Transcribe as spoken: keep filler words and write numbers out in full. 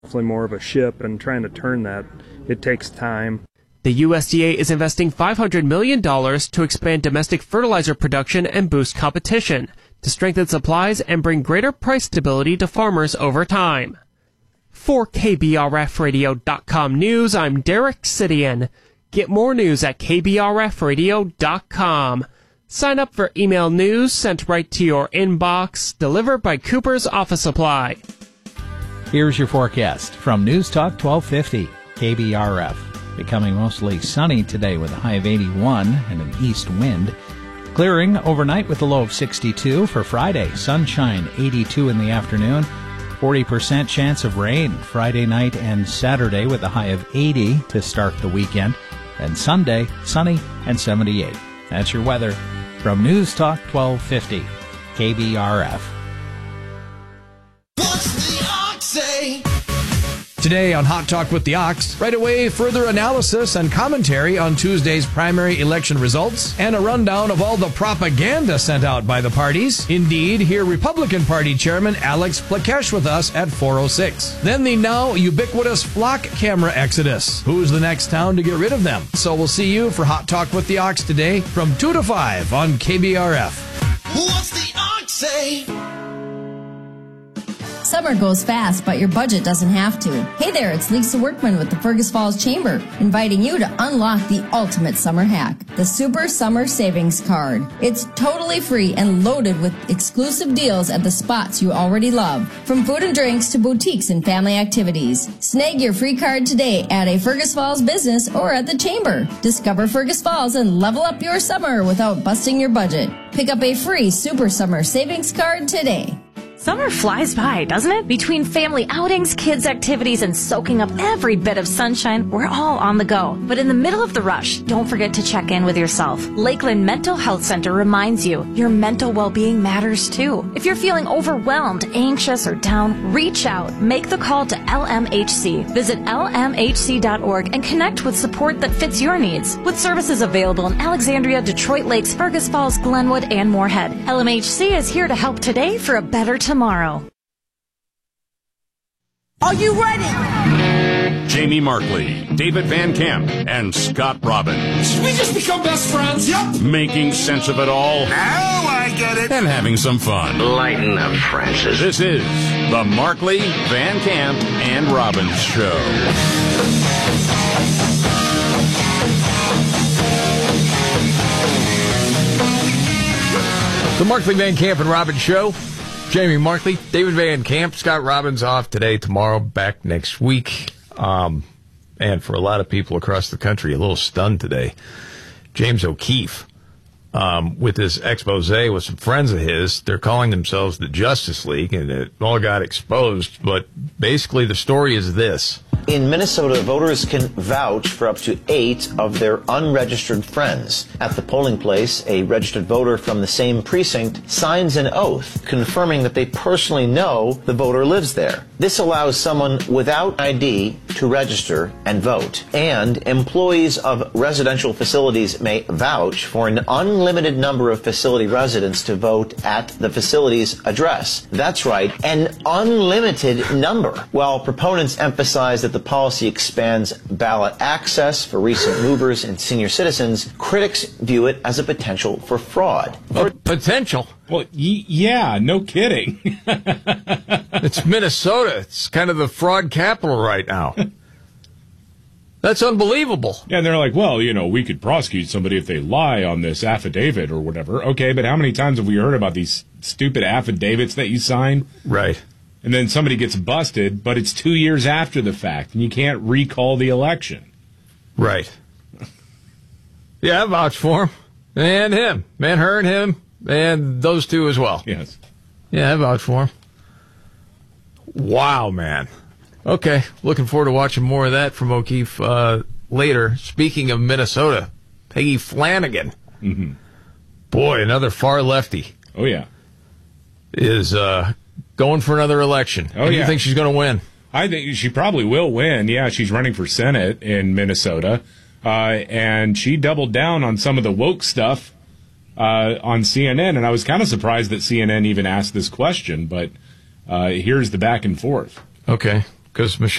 Definitely more of a ship, and trying to turn that, it takes time. The U S D A is investing five hundred million dollars to expand domestic fertilizer production and boost competition, to strengthen supplies and bring greater price stability to farmers over time. For K B R F radio dot com News, I'm Derek Sidian. Get more news at K B R F radio dot com. Sign up for email news sent right to your inbox, delivered by Cooper's Office Supply. Here's your forecast from News Talk twelve fifty, K B R F. Becoming mostly sunny today with a high of eighty-one and an east wind. Clearing overnight with a low of sixty-two. For Friday, sunshine, eighty-two in the afternoon. forty percent chance of rain Friday night and Saturday with a high of eighty to start the weekend. And Sunday, sunny and seventy-eight. That's your weather from News Talk twelve fifty, K B R F. What's the ox say? Today on Hot Talk with the Ox, right away, further analysis and commentary on Tuesday's primary election results and a rundown of all the propaganda sent out by the parties. Indeed, hear Republican Party Chairman Alex Plakesh with us at four oh six. Then the now ubiquitous flock camera exodus. Who's the next town to get rid of them? So we'll see you for Hot Talk with the Ox today from two to five on K B R F. What's the ox say? Summer goes fast, but your budget doesn't have to. Hey there, it's Lisa Workman with the Fergus Falls Chamber, inviting you to unlock the ultimate summer hack, the Super Summer Savings Card. It's totally free and loaded with exclusive deals at the spots you already love, from food and drinks to boutiques and family activities. Snag your free card today at a Fergus Falls business or at the Chamber. Discover Fergus Falls and level up your summer without busting your budget. Pick up a free Super Summer Savings Card today. Summer flies by, doesn't it? Between family outings, kids' activities, and soaking up every bit of sunshine, we're all on the go. But in the middle of the rush, don't forget to check in with yourself. Lakeland Mental Health Center reminds you your mental well-being matters too. If you're feeling overwhelmed, anxious, or down, reach out. Make the call to L M H C. Visit L M H C dot org and connect with support that fits your needs. With services available in Alexandria, Detroit Lakes, Fergus Falls, Glenwood, and Moorhead, L M H C is here to help today for a better tomorrow. Tomorrow. Are you ready? Jamie Markley, David Van Camp, and Scott Robbins. We just become best friends, yep. Making sense of it all. Now I get it. And having some fun. Lighten up, Francis. This is the Markley, Van Camp, and Robbins Show. The Markley, Van Camp, and Robbins Show. Jamie Markley, David Van Camp, Scott Robbins off today, tomorrow, back next week. Um, and for a lot of people across the country, a little stunned today. James O'Keefe, um, with his expose with some friends of his, they're calling themselves the Justice League, and it all got exposed. But basically the story is this. In Minnesota, voters can vouch for up to eight of their unregistered friends. At the polling place, a registered voter from the same precinct signs an oath confirming that they personally know the voter lives there. This allows someone without I D to register and vote. And employees of residential facilities may vouch for an unlimited number of facility residents to vote at the facility's address. That's right, an unlimited number. While proponents emphasize that the policy expands ballot access for recent movers and senior citizens, critics view it as a potential for fraud. For potential? Well, y- yeah, no kidding. It's Minnesota. It's kind of the fraud capital right now. That's unbelievable. Yeah, and they're like, well, you know, we could prosecute somebody if they lie on this affidavit or whatever. Okay, but how many times have we heard about these stupid affidavits that you sign? Right. And then somebody gets busted, but it's two years after the fact, and you can't recall the election. Right. Yeah, I vouch for him. And him. And her and him. And those two as well. Yes. Yeah, I vouch for him. Wow, man. Okay, looking forward to watching more of that from O'Keefe uh, later. Speaking of Minnesota, Peggy Flanagan. Mm-hmm. Boy, another far lefty. Oh, yeah. Is... uh going for another election. Oh, Do yeah. you think she's going to win? I think she probably will win. Yeah, she's running for Senate in Minnesota. Uh, and she doubled down on some of the woke stuff uh, on C N N. And I was kind of surprised that C N N even asked this question. But uh, here's the back and forth. Okay. because Michelle